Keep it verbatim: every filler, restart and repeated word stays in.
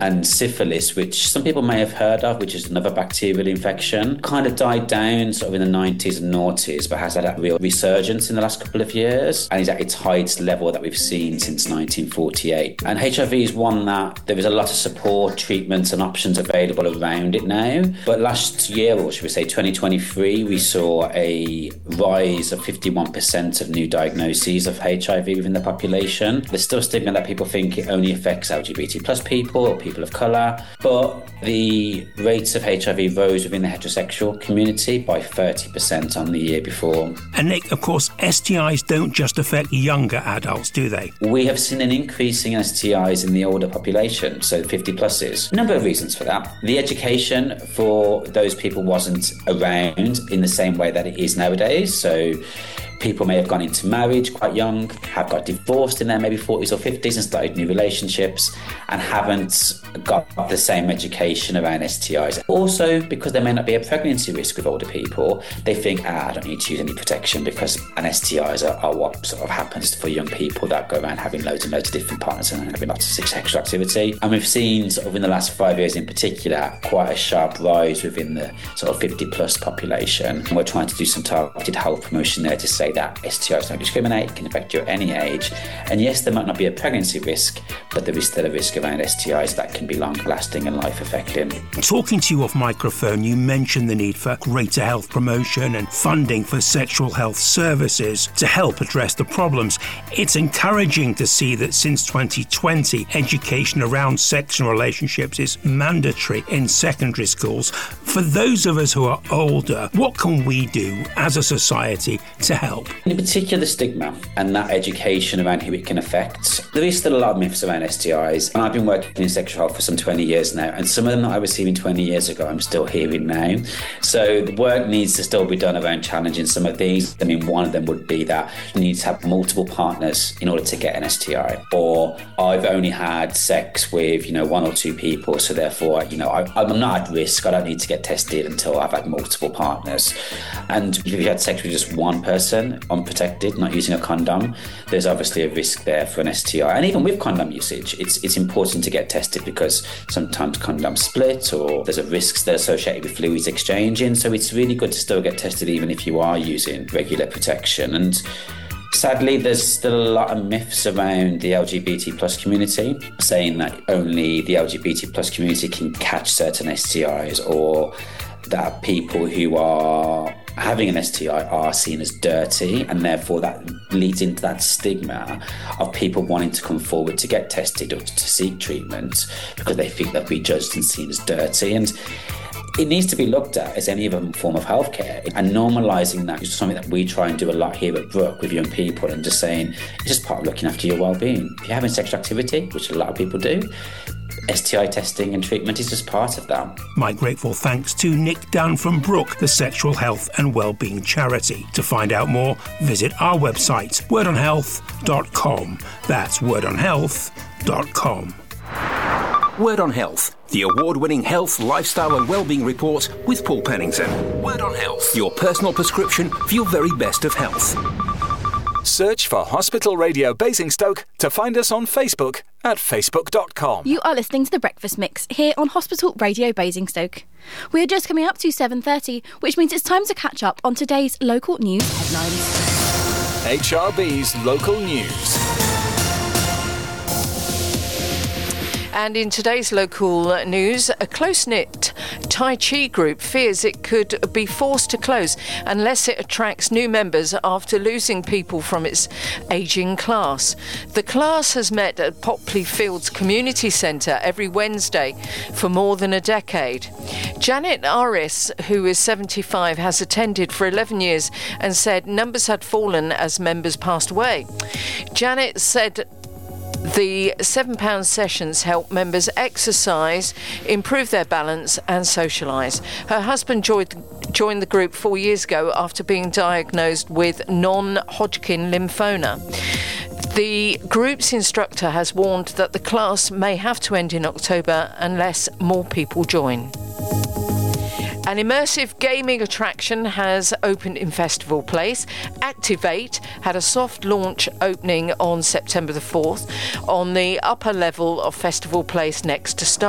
and syphilis, which some people may have heard of, which is another bacterial infection, kind of died down sort of in the nineties and noughties, but has had a real resurgence in the last couple of years and is at its highest level that we've seen since nineteen forty-eight. And H I V is one that there is a lot of support, treatments and options available around it now. But last year, or should we say twenty twenty-three, we saw a rise of fifty-one percent of new diagnoses of H I V within the population. There's still stigma that people think it only affects L G B T plus people or people of colour, but the rates of H I V rose within the heterosexual community by thirty percent on the year before. And Nick, of course, S T Is don't just affect younger adults, do they? We have seen an increase in S T Is in the older population, so fifty pluses. A number of reasons for that. The education for those people wasn't around in the same way that it is nowadays. So people may have gone into marriage quite young, have got divorced in their maybe forties or fifties and started new relationships and haven't got the same education around S T Is. Also, because there may not be a pregnancy risk with older people, they think, ah, I don't need to use any protection because an S T Is are, are what sort of happens for young people that go around having loads and loads of different partners and having lots of sexual activity. And we've seen sort of in the last five years in particular, quite a sharp rise within the sort of fifty plus population. And we're trying to do some targeted health promotion there to say that S T Is don't discriminate, can affect you at any age. And yes, there might not be a pregnancy risk, but there is still a risk around S T Is that can be long-lasting and life-affecting. Talking to you off microphone, you mentioned the need for greater health promotion and funding for sexual health services to help address the problems. It's encouraging to see that since twenty twenty, education around sex and relationships is mandatory in secondary schools. For those of us who are older, what can we do as a society to help? In particular, the stigma and that education around who it can affect. There is still a lot of myths around S T Is, and I've been working in sexual health for some twenty years now, and some of them that I was hearing twenty years ago, I'm still hearing now. So the work needs to still be done around challenging some of these. I mean, one of them would be that you need to have multiple partners in order to get an S T I, or I've only had sex with, you know, one or two people, so therefore, you know, I, I'm not at risk. I don't need to get tested until I've had multiple partners. And if you had sex with just one person, unprotected, not using a condom, there's obviously a risk there for an S T I. And even with condom usage, it's it's important to get tested because sometimes condoms split or there's a risk that are associated with fluids exchanging. So it's really good to still get tested even if you are using regular protection. And sadly, there's still a lot of myths around the L G B T plus community, saying that only the L G B T plus community can catch certain S T Is, or that people who are having an S T I are seen as dirty, and therefore that leads into that stigma of people wanting to come forward to get tested or to seek treatment because they think they'll be judged and seen as dirty. And it needs to be looked at as any other form of healthcare, and normalising that is something that we try and do a lot here at Brook with young people, and just saying it's just part of looking after your well-being. If you're having sexual activity, which a lot of people do, S T I testing and treatment is just part of that. My grateful thanks to Nick Dunn from Brook, the Sexual Health and Wellbeing Charity. To find out more, visit our website, word on health dot com. That's word on health dot com. Word on Health, the award-winning health, lifestyle and wellbeing report with Paul Pennington. Word on Health, your personal prescription for your very best of health. Search for Hospital Radio Basingstoke to find us on Facebook at facebook dot com. You are listening to The Breakfast Mix here on Hospital Radio Basingstoke. We're just coming up to seven thirty, which means it's time to catch up on today's local news headlines. H R B's local news. And in today's local news, a close-knit Tai Chi group fears it could be forced to close unless it attracts new members after losing people from its ageing class. The class has met at Popley Fields Community Centre every Wednesday for more than a decade. Janet Aris, who is seventy-five, has attended for eleven years and said numbers had fallen as members passed away. Janet said the seven pound sessions help members exercise, improve their balance and socialise. Her husband joined, joined the group four years ago after being diagnosed with non-Hodgkin lymphoma. The group's instructor has warned that the class may have to end in October unless more people join. An immersive gaming attraction has opened in Festival Place. Activate had a soft launch opening on September the fourth on the upper level of Festival Place next to Star.